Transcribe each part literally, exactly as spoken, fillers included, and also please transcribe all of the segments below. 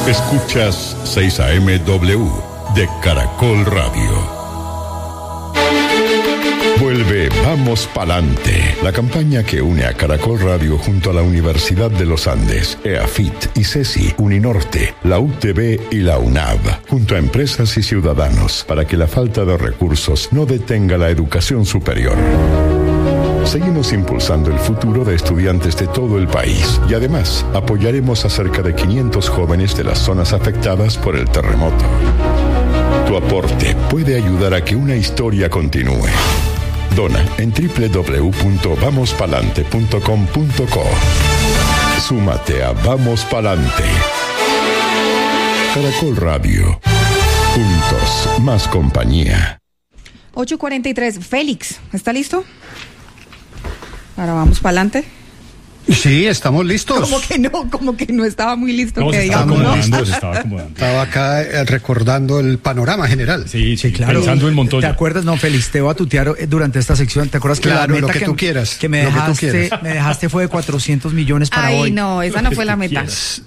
Escuchas seis A M W de Caracol Radio. Vuelve Vamos Palante, la campaña que une a Caracol Radio junto a la Universidad de los Andes, EAFIT, ICESI, Uninorte, la U T B y la UNAV, junto a empresas y ciudadanos, para que la falta de recursos no detenga la educación superior. Seguimos impulsando el futuro de estudiantes de todo el país y además apoyaremos a cerca de quinientos jóvenes de las zonas afectadas por el terremoto. Tu aporte puede ayudar a que una historia continúe. Dona en doble u doble u doble u punto vamos palante punto com punto co. Súmate a Vamos Palante. Caracol Radio. Juntos, más compañía. ocho cuarenta y tres. Félix, ¿está listo? Ahora vamos Palante. Sí, estamos listos. Como que no, como que no estaba muy listo. No, que se estaba digamos, acomodando, ¿no? se estaba acomodando. Estaba acá eh, recordando el panorama general. Sí, sí, Sí, claro. pensando en Montoya. ¿Te acuerdas? No, Félix, te voy a tutear eh, durante esta sección. ¿Te acuerdas que Claro, la meta lo que tú quieras, que me lo que tú dejaste, quieras. me dejaste fue de cuatrocientos millones para Ay, hoy? no, esa no fue la meta.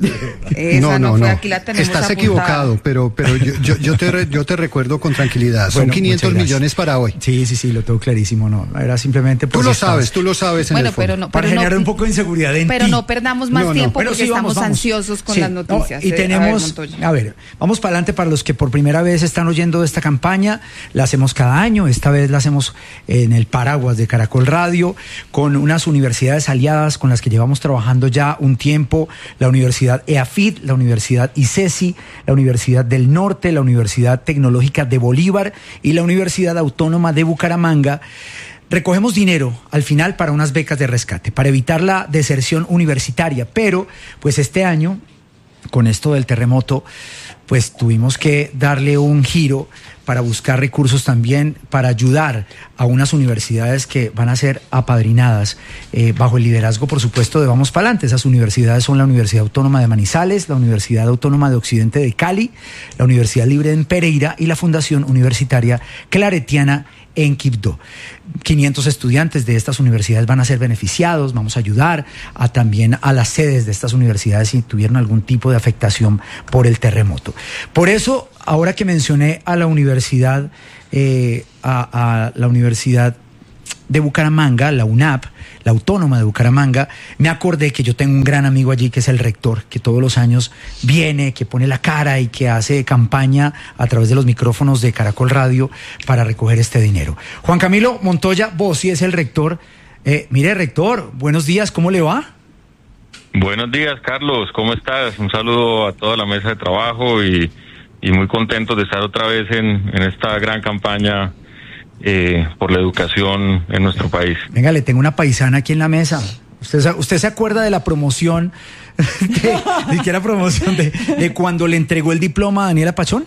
Esa no, fue, aquí la tenemos Estás apuntada. equivocado, pero, pero yo, yo, yo, te re- yo te recuerdo con tranquilidad. Son Bueno, quinientos muchas gracias. millones para hoy. Sí, sí, sí, lo tengo clarísimo. No, era simplemente... Tú pues, lo estabas- sabes, tú lo sabes en Bueno, el fondo. pero no, Para pero generar no, un poco de inseguridad en pero ti. no perdamos más No, no, tiempo Pero porque sí, vamos, estamos vamos. ansiosos con Sí, las no, noticias. y Eh, a ver, tenemos, Montoya. a ver, vamos para adelante para los que por primera vez están oyendo de esta campaña. La hacemos cada año, esta vez la hacemos en el paraguas de Caracol Radio, con unas universidades aliadas con las que llevamos trabajando ya un tiempo, la Universidad EAFIT, la Universidad ICESI, la Universidad del Norte, la Universidad Tecnológica de Bolívar y la Universidad Autónoma de Bucaramanga. Recogemos dinero al final para unas becas de rescate, para evitar la deserción universitaria, pero pues este año, con esto del terremoto, pues tuvimos que darle un giro para buscar recursos también para ayudar a unas universidades que van a ser apadrinadas eh, bajo el liderazgo, por supuesto, de Vamos Palante. Esas universidades son la Universidad Autónoma de Manizales, la Universidad Autónoma de Occidente de Cali, la Universidad Libre en Pereira y la Fundación Universitaria Claretiana en Quibdó. quinientos estudiantes de estas universidades van a ser beneficiados, vamos a ayudar a también a las sedes de estas universidades si tuvieron algún tipo de afectación por el terremoto. Por eso, ahora que mencioné a la universidad, eh, a, a la Universidad de Bucaramanga, la UNAP, la Autónoma de Bucaramanga, me acordé que yo tengo un gran amigo allí que es el rector, que todos los años viene, que pone la cara y que hace campaña a través de los micrófonos de Caracol Radio para recoger este dinero. Juan Camilo Montoya, vos sí es el rector. Eh, mire, rector, buenos días, ¿cómo le va? Buenos días, Carlos, ¿cómo estás? Un saludo a toda la mesa de trabajo y, y muy contentos de estar otra vez en, en esta gran campaña eh, por la educación en nuestro país. Venga, le tengo una paisana aquí en la mesa. ¿Usted, se- usted se acuerda de la promoción, de, de que era promoción de, de cuando le entregó el diploma a Daniela Pachón?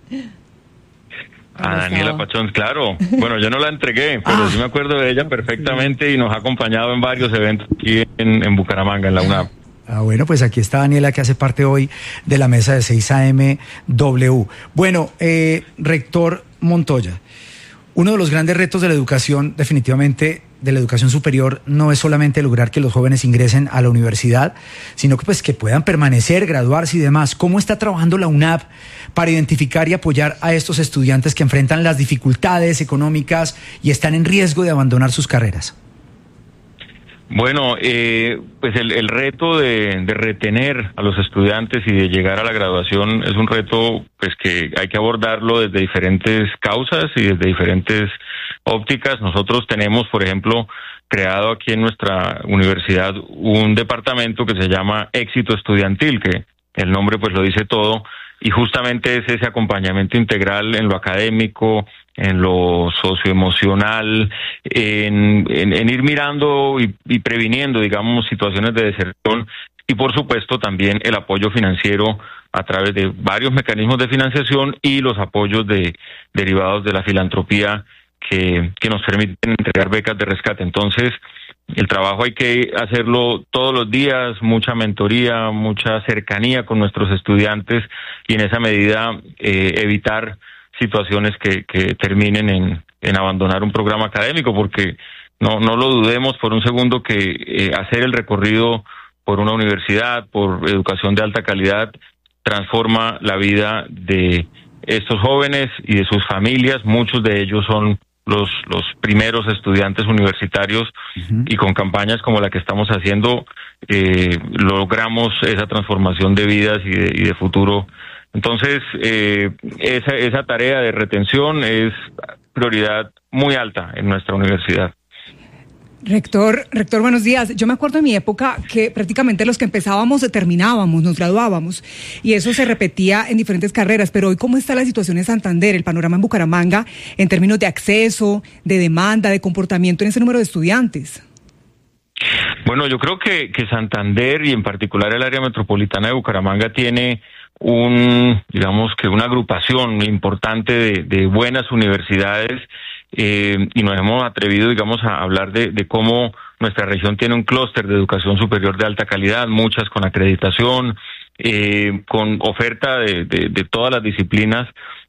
A Daniela Pachón, claro. Bueno, yo no la entregué, pero Ah. sí me acuerdo de ella perfectamente y nos ha acompañado en varios eventos aquí en, en Bucaramanga, en la UNAP. Ah, bueno, pues aquí está Daniela, que hace parte hoy de la mesa de seis A M W. Bueno, eh, rector Montoya, uno de los grandes retos de la educación, definitivamente, de la educación superior, no es solamente lograr que los jóvenes ingresen a la universidad, sino que pues que puedan permanecer, graduarse y demás. ¿Cómo está trabajando la UNAP para identificar y apoyar a estos estudiantes que enfrentan las dificultades económicas y están en riesgo de abandonar sus carreras? Bueno, eh, pues el, el reto de, de retener a los estudiantes y de llegar a la graduación es un reto pues que hay que abordarlo desde diferentes causas y desde diferentes ópticas. Nosotros tenemos, por ejemplo, creado aquí en nuestra universidad un departamento que se llama Éxito Estudiantil, que el nombre pues lo dice todo, y justamente es ese acompañamiento integral en lo académico, en lo socioemocional, en, en, en ir mirando y, y previniendo, digamos, situaciones de deserción y, por supuesto, también el apoyo financiero a través de varios mecanismos de financiación y los apoyos de derivados de la filantropía que, que nos permiten entregar becas de rescate. Entonces, el trabajo hay que hacerlo todos los días, mucha mentoría, mucha cercanía con nuestros estudiantes y en esa medida eh, evitar situaciones que, que terminen en, en abandonar un programa académico, porque no, no lo dudemos por un segundo que eh, hacer el recorrido por una universidad, por educación de alta calidad, transforma la vida de estos jóvenes y de sus familias. Muchos de ellos son los los primeros estudiantes universitarios, uh-huh. y con campañas como la que estamos haciendo eh, logramos esa transformación de vidas y de, y de futuro. Entonces, eh, esa, esa tarea de retención es prioridad muy alta en nuestra universidad. Rector, rector, buenos días. Yo me acuerdo en mi época que prácticamente los que empezábamos terminábamos, nos graduábamos, y eso se repetía en diferentes carreras. Pero hoy, ¿cómo está la situación en Santander, el panorama en Bucaramanga, en términos de acceso, de demanda, de comportamiento en ese número de estudiantes? Bueno, yo creo que, que Santander, y en particular el área metropolitana de Bucaramanga, tiene un, digamos que una agrupación importante de, de buenas universidades. Eh, y nos hemos atrevido, digamos, a hablar de, de cómo nuestra región tiene un clúster de educación superior de alta calidad, muchas con acreditación, eh, con oferta de, de, de todas las disciplinas,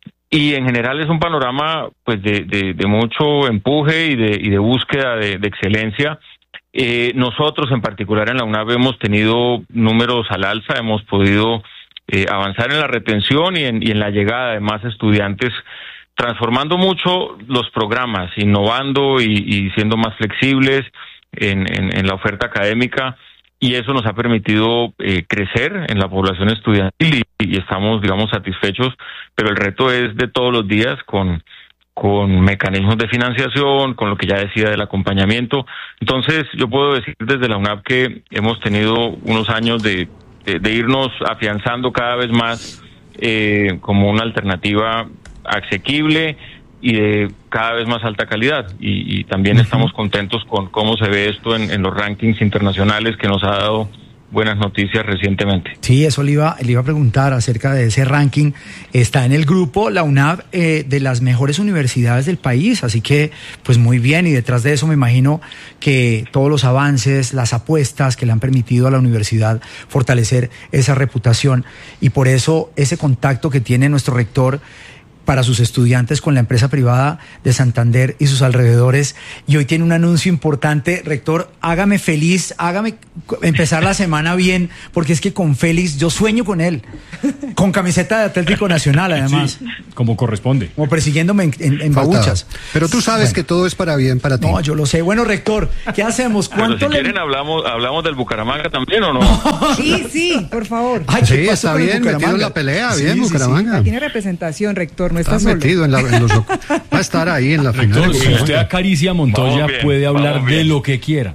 y en general es un panorama pues de, de, de mucho empuje y de, y de búsqueda de, de excelencia. Eh, nosotros en particular en la UNAV hemos tenido números al alza, hemos podido eh, avanzar en la retención y en, y en la llegada de más estudiantes, transformando mucho los programas, innovando y, y siendo más flexibles en, en, en la oferta académica, y eso nos ha permitido eh, crecer en la población estudiantil y, y estamos, digamos, satisfechos, pero el reto es de todos los días con, con mecanismos de financiación, con lo que ya decía del acompañamiento. Entonces, yo puedo decir desde la UNAV que hemos tenido unos años de, de, de irnos afianzando cada vez más eh, como una alternativa asequible y de cada vez más alta calidad, y, y también uh-huh. estamos contentos con cómo se ve esto en, en los rankings internacionales, que nos ha dado buenas noticias recientemente. Sí, eso le iba, le iba a preguntar acerca de ese ranking. Está en el grupo la UNAV eh, de las mejores universidades del país, así que pues muy bien, y detrás de eso me imagino que todos los avances, las apuestas que le han permitido a la universidad fortalecer esa reputación, y por eso ese contacto que tiene nuestro rector para sus estudiantes con la empresa privada de Santander y sus alrededores. Y hoy tiene un anuncio importante. Rector, hágame feliz, hágame empezar la semana bien, porque es que con Félix, yo sueño con él, con camiseta de Atlético Nacional, además. Sí, como corresponde. Como persiguiéndome en, en, en babuchas. Pero tú sabes bueno. que todo es para bien para ti. No, yo lo sé. Bueno, rector, ¿qué hacemos? ¿Cuánto Pero si le... quieren hablamos, hablamos del Bucaramanga también, ¿o no? Sí, sí, por favor. Ay, sí, está bien, metido en la pelea, sí, bien, sí, Bucaramanga. Sí. Tiene representación, rector, no está, está solo. Metido en, la, en los, va a estar ahí en la final. Rector, si usted acaricia a Montoya, bien, puede hablar de lo que quiera.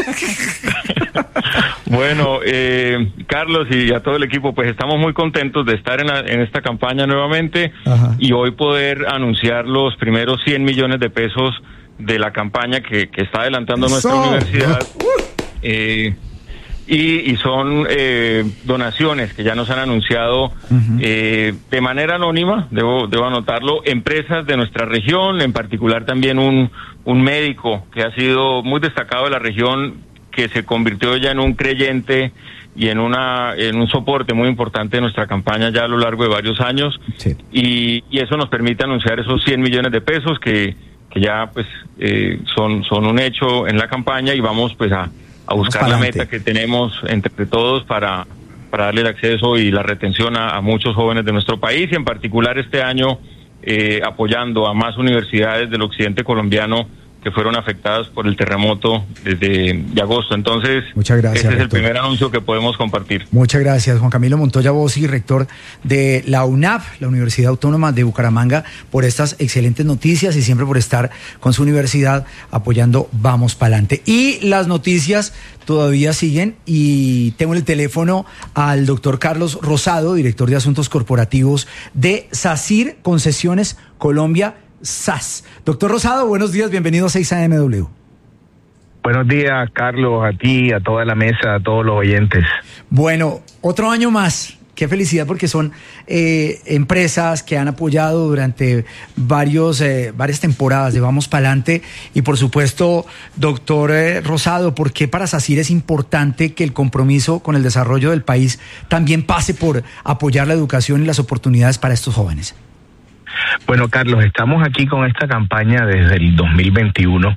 Bueno, eh, Carlos y a todo el equipo, pues estamos muy contentos de estar en, la, en esta campaña nuevamente. Ajá. Y hoy poder anunciar los primeros cien millones de pesos de la campaña que, que está adelantando Eso. nuestra universidad. Eh, y, y son eh, donaciones que ya nos han anunciado uh-huh. eh, de manera anónima, debo, debo anotarlo, empresas de nuestra región, en particular también un, un médico que ha sido muy destacado de la región, que se convirtió ya en un creyente y en una en un soporte muy importante de nuestra campaña ya a lo largo de varios años. Sí. y, y eso nos permite anunciar esos cien millones de pesos que, que ya pues eh, son, son un hecho en la campaña, y vamos pues a a buscar la meta que tenemos entre todos para, para darle el acceso y la retención a, a muchos jóvenes de nuestro país, y en particular este año eh, apoyando a más universidades del occidente colombiano que fueron afectadas por el terremoto desde de agosto. Entonces, muchas gracias, ese es rector. el primer anuncio que podemos compartir. Muchas gracias, Juan Camilo Montoya Bossi, rector de la UNAV, la Universidad Autónoma de Bucaramanga, por estas excelentes noticias y siempre por estar con su universidad apoyando Vamos Pa'lante. Y las noticias todavía siguen, y tengo el teléfono al doctor Carlos Rosado, director de Asuntos Corporativos de SACIR Concesiones Colombia, S A S. Doctor Rosado, buenos días, bienvenido a seis A M W. Buenos días, Carlos, a ti, a toda la mesa, a todos los oyentes. Bueno, otro año más. Qué felicidad, porque son eh, empresas que han apoyado durante varios eh, varias temporadas de Vamos Pa'lante. Y por supuesto, doctor eh, Rosado, ¿por qué para SACIR es importante que el compromiso con el desarrollo del país también pase por apoyar la educación y las oportunidades para estos jóvenes? Bueno, Carlos, estamos aquí con esta campaña desde el dos mil veintiuno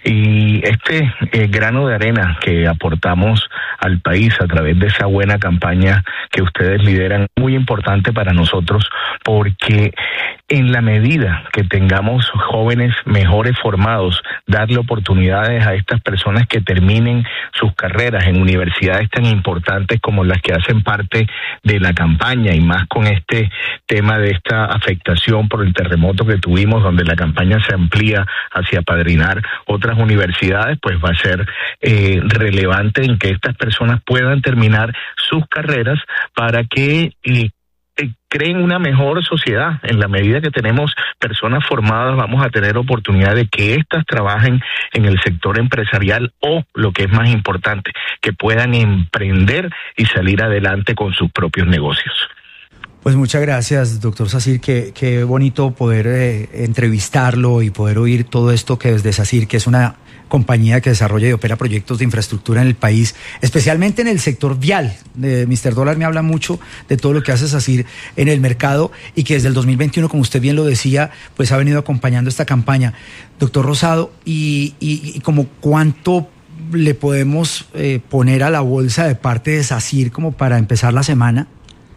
Y este eh, grano de arena que aportamos al país a través de esa buena campaña que ustedes lideran, muy importante para nosotros, porque en la medida que tengamos jóvenes mejores formados, darle oportunidades a estas personas que terminen sus carreras en universidades tan importantes como las que hacen parte de la campaña, y más con este tema de esta afectación por el terremoto que tuvimos, donde la campaña se amplía hacia apadrinar otras universidades, pues va a ser eh, relevante en que estas personas puedan terminar sus carreras para que eh, creen una mejor sociedad. En la medida que tenemos personas formadas, vamos a tener oportunidad de que éstas trabajen en el sector empresarial o, lo que es más importante, que puedan emprender y salir adelante con sus propios negocios. Pues muchas gracias, doctor SACIR. Qué, qué bonito poder eh, entrevistarlo y poder oír todo esto que desde SACIR, que es una compañía que desarrolla y opera proyectos de infraestructura en el país, especialmente en el sector vial. Eh, mister Dólar me habla mucho de todo lo que hace SACIR en el mercado y que desde el dos mil veintiuno, como usted bien lo decía, pues ha venido acompañando esta campaña. Doctor Rosado, y, y, y como cuánto le podemos eh, poner a la bolsa de parte de SACIR como para empezar la semana.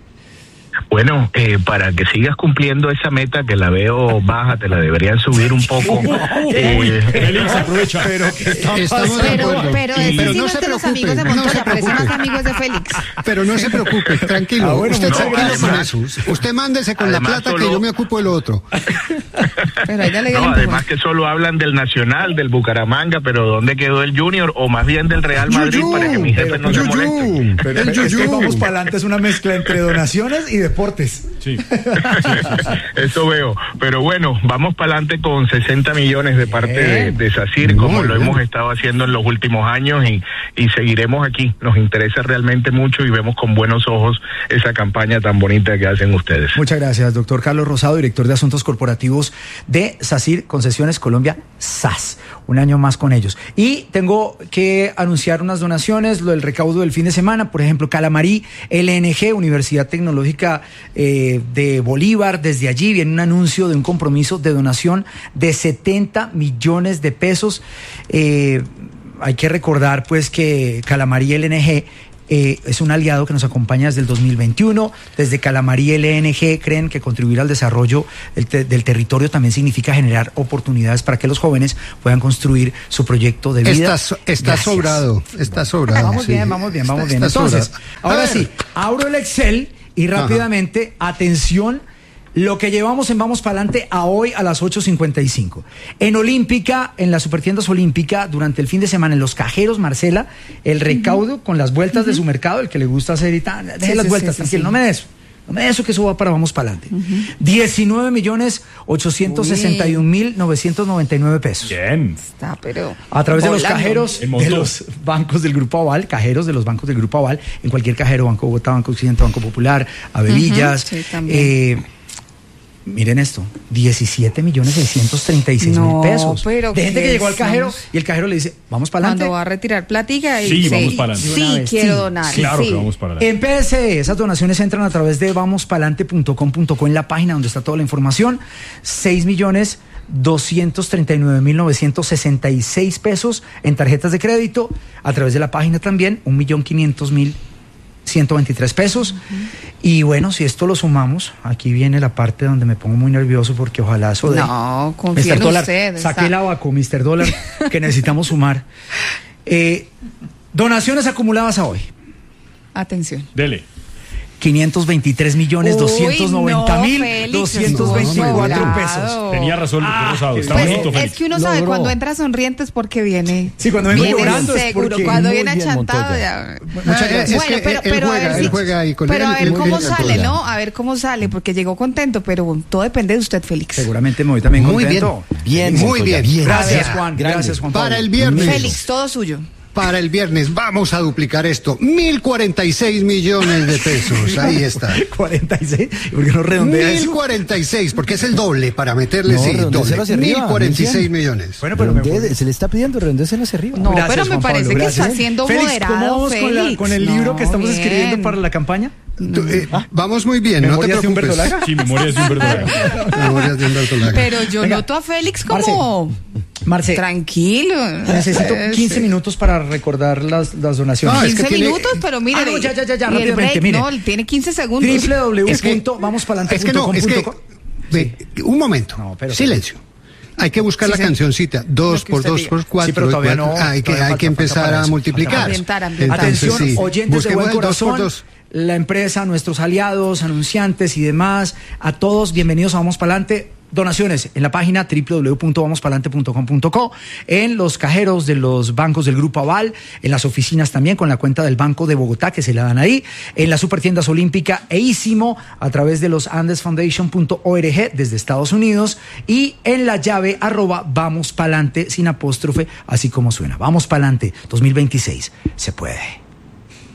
Bueno, eh, para que sigas cumpliendo esa meta, que la veo baja, te la deberían subir un poco. eh, Félix, aprovecha. Pero que estamos de pero, acuerdo. pero ese Pero sí no no es se de los preocupe, amigos de no se Montoya, parece preocupe. más amigos de Félix. Pero no se preocupe, tranquilo. Ah, bueno, usted no, tranquilo además- con eso. Usted mándese con además la plata solo- que yo me ocupo de lo otro. Pero ahí ya le dio No, el además empujón. que solo hablan del Nacional, del Bucaramanga, pero ¿dónde quedó el Junior? O más bien del Real Madrid, Yuyú, para que mis jefes no se Yuyú. molesten. Pero, El pero es que yuyú. Vamos para adelante es una mezcla entre donaciones y deportes. Sí. Eso veo. Pero bueno, vamos para adelante con sesenta millones de parte de, de SACIR, Muy como lo bien. hemos estado haciendo en los últimos años, y, y seguiremos aquí. Nos interesa realmente mucho y vemos con buenos ojos esa campaña tan bonita que hacen ustedes. Muchas gracias, doctor Carlos Rosado, director de Asuntos Corporativos de SACIR Concesiones Colombia, S A S. Un año más con ellos. Y tengo que anunciar unas donaciones, lo del recaudo del fin de semana, por ejemplo, Calamarí, L N G, Universidad Tecnológica eh, de Bolívar. Desde allí viene un anuncio de un compromiso de donación de setenta millones de pesos. Eh, hay que recordar pues que Calamarí L N G Eh, es un aliado que nos acompaña desde el dos mil veintiuno. Desde Calamarí L N G creen que contribuir al desarrollo del, te- del territorio también significa generar oportunidades para que los jóvenes puedan construir su proyecto de vida. Está, está Gracias. sobrado, está sobrado. Vamos sí. bien, vamos bien, vamos Está- bien. está Entonces, sobrado. A ahora ver. sí, abro el Excel y rápidamente, atención, lo que llevamos en Vamos Pa'lante a hoy a las ocho cincuenta y cinco. En Olímpica, en las Supertiendas Olímpica, durante el fin de semana, en los cajeros, Marcela, el recaudo con las vueltas de su mercado, el que le gusta hacer y tal, deje Sí, las sí, vueltas, sí, tranquilo, sí. no me des. No me des eso, que eso va para Vamos Pa'lante. diecinueve millones ochocientos sesenta y un mil novecientos noventa y nueve pesos. Bien. Está, pero A través de los volando. cajeros En de montón. los bancos del Grupo Aval, cajeros de los bancos del Grupo Aval, en cualquier cajero, Banco Bogotá, Banco Occidente, Banco Popular, Avevillas. Ujú, sí, también. eh, miren esto, diecisiete millones seiscientos treinta y seis No, mil pesos. pero de gente ¿qué que llegó al cajero somos? y el cajero le dice, vamos para Cuando adelante. va a retirar platica y Sí, dice, vamos pa'lante. sí, De una vez, quiero sí. donar. Claro sí. que vamos para adelante. En P S E, esas donaciones entran a través de vamos palante punto com punto co en la página donde está toda la información. seis millones doscientos treinta y nueve mil novecientos sesenta y seis pesos en tarjetas de crédito. A través de la página también, un millón quinientos mil ciento veintitrés pesos. Y bueno, si esto lo sumamos, aquí viene la parte donde me pongo muy nervioso porque ojalá eso de... No, confía mister en Dólar, usted, saque está- el abaco, mister Dólar, que necesitamos sumar. Eh, donaciones acumuladas a hoy. Atención. Dele. quinientos veintitrés millones Uy, doscientos noventa mil no, Félix, doscientos veinticuatro estuvo pesos. sobrado. Tenía razón, Ah, Rosado. qué Está Pues, bonito, es Félix. que uno sabe Logró. cuando entra sonriente es porque viene. Sí, cuando vengo viene llorando es seguro, porque- cuando Muy viene bien, achantado Montoya. ya. Muchas Eh, gracias. es Bueno, que pero, él pero a juega, ver él si- juega ahí con pero él, a ver muy cómo bien, sale, Montoya. ¿no? A ver cómo sale, porque llegó contento, pero todo depende de usted, Félix. Seguramente me voy también Muy bien, contento. bien, Muy Montoya, bien. Gracias, A ver. Juan. Grande. Gracias, Juan Pablo. Para el viernes. Félix, todo suyo. Para el viernes vamos a duplicar esto. mil cuarenta y seis millones de pesos. Ahí está. cuarenta y seis. ¿Por qué no redondea Mil eso? cuarenta y seis, porque es el doble para meterle, No, sí, redondécelo hacia doble. arriba, Mil cuarenta y seis muy bien. millones. Bueno, pero me Redondee- se le está pidiendo redondécelo hacia arriba. No, Gracias, pero me Juan parece Pablo, que gracias. está siendo Félix, moderado, ¿cómo vamos con, la- Félix? con el libro que No, estamos bien. escribiendo para la campaña? Tú, eh, vamos muy bien, no te ¿Memorias de un preocupes. verdolaga? Sí, memorias de un verdadero. Memorias de un verdolaga. Pero yo Venga, noto a Félix Marce. como Marce, tranquilo. Necesito quince sí. minutos para recordar las, las donaciones. No, quince es que minutos, tiene... pero mire. Ah, no, ya, ya, ya, ya rápidamente, break, mire. No, tiene quince segundos. doble u doble u doble u punto vamos palante punto com punto co. Sí. Un momento. No, pero, Silencio. Hay que buscar sí, la sí. cancioncita. Dos por dos por cuatro. Sí, pero todavía no. Hay que, hay falta, que empezar a multiplicar. Ambientar, ambientar. Atención, sí. oyentes Busquemos de buen corazón. Dos por dos. La empresa, nuestros aliados, anunciantes y demás, a todos bienvenidos a Vamos Palante. Donaciones en la página doble u doble u doble u punto vamos palante punto com punto co, en los cajeros de los bancos del Grupo Aval, en las oficinas también con la cuenta del Banco de Bogotá que se la dan ahí, en las Supertiendas Olímpica e Ísimo a través de los andes foundation punto org desde Estados Unidos y en la llave arroba Vamos Palante sin apóstrofe, así como suena. Vamos Palante dos mil veintiséis. Se puede.